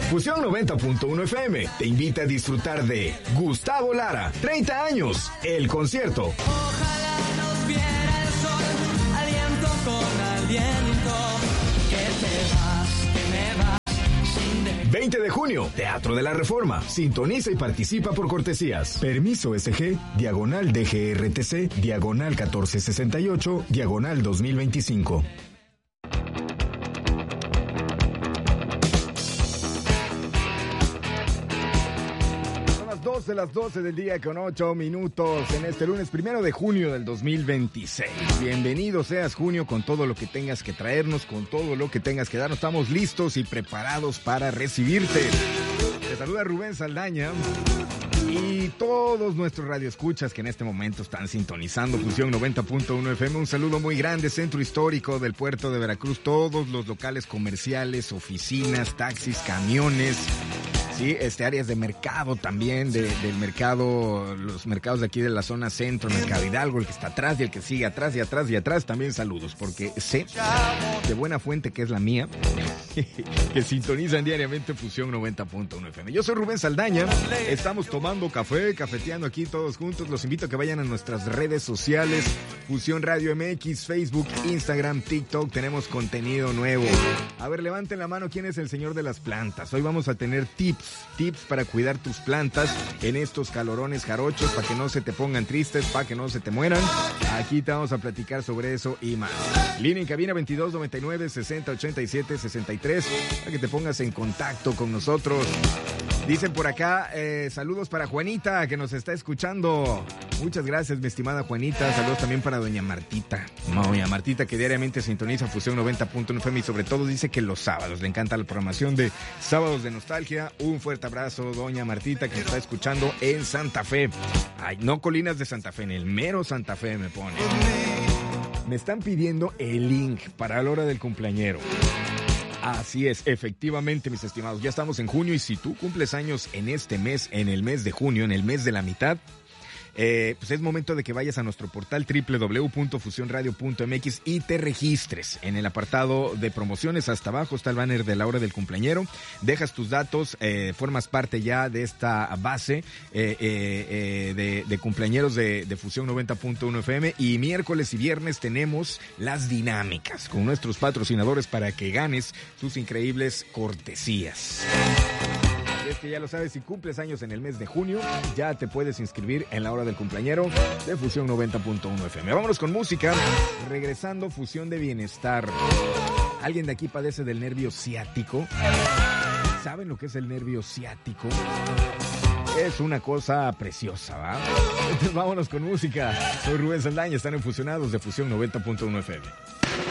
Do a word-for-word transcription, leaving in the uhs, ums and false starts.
Fusión noventa punto uno F M te invita a disfrutar de Gustavo Lara, treinta años, el concierto. Ojalá nos viera el sol, aliento con aliento, que te vas, que me vas, sin de... veinte de junio, Teatro de la Reforma. Sintoniza y participa por cortesías. Permiso S G, diagonal D G R T C, diagonal catorce sesenta y ocho, diagonal dos mil veinticinco. De las doce del día con ocho minutos en este lunes primero de junio del dos mil veintiséis. Bienvenido seas junio con todo lo que tengas que traernos, con todo lo que tengas que darnos. Estamos listos y preparados para recibirte. Te saluda Rubén Saldaña y todos nuestros radioescuchas que en este momento están sintonizando Fusión noventa punto uno F M. Un saludo muy grande, centro histórico del puerto de Veracruz, todos los locales comerciales, oficinas, taxis, camiones. Sí, este, áreas de mercado también, de, del mercado, los mercados de aquí de la zona centro, Mercado Hidalgo, el que está atrás y el que sigue atrás y atrás y atrás, también saludos, porque sé de buena fuente que es la mía, que sintonizan diariamente Fusión noventa punto uno F M. Yo soy Rubén Saldaña, estamos tomando café, cafeteando aquí todos juntos, los invito a que vayan a nuestras redes sociales, Fusión Radio M X, Facebook, Instagram, TikTok, tenemos contenido nuevo. A ver, levanten la mano, ¿quién es el señor de las plantas? Hoy vamos a tener tips. Tips para cuidar tus plantas en estos calorones jarochos, para que no se te pongan tristes, para que no se te mueran. Aquí te vamos a platicar sobre eso y más. Línea en cabina veintidós noventa y nueve sesenta ochenta y siete sesenta y tres para que te pongas en contacto con nosotros. Dicen por acá, eh, saludos para Juanita, que nos está escuchando. Muchas gracias, mi estimada Juanita. Saludos también para doña Martita. No, doña Martita, que diariamente sintoniza Fusión noventa punto uno F M y sobre todo dice que los sábados le encanta la programación de Sábados de Nostalgia. Un fuerte abrazo, doña Martita, que nos está escuchando en Santa Fe. Ay, no Colinas de Santa Fe, en el mero Santa Fe me pone. Me están pidiendo el link para la hora del cumpleañero. Así es, efectivamente, mis estimados, ya estamos en junio y si tú cumples años en este mes, en el mes de junio, en el mes de la mitad, eh, pues es momento de que vayas a nuestro portal doble u doble u doble u punto fusión radio punto m x y te registres. En el apartado de promociones, hasta abajo está el banner de la hora del cumpleañero. Dejas tus datos, eh, formas parte ya de esta base eh, eh, eh, de, de cumpleañeros de, de Fusión noventa punto uno F M. Y miércoles y viernes tenemos las dinámicas con nuestros patrocinadores para que ganes tus increíbles cortesías. Es que ya lo sabes, si cumples años en el mes de junio, ya te puedes inscribir en la hora del cumpleañero de Fusión noventa punto uno F M. Vámonos con música. Regresando, Fusión de Bienestar. ¿Alguien de aquí padece del nervio ciático? ¿Saben lo que es el nervio ciático? Es una cosa preciosa, ¿va? Entonces vámonos con música. Soy Rubén Saldaña, están en Fusionados de Fusión noventa punto uno F M.